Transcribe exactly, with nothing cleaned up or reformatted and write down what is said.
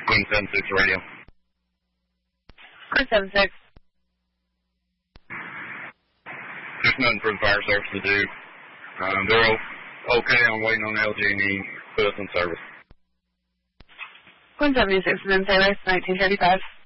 Queen seven six radio. Queen seven six. There's nothing for the fire service to do. Um, they're okay. I'm waiting on L G and E to put us in service. Queen seventy-six is in Taylor, nineteen thirty-five.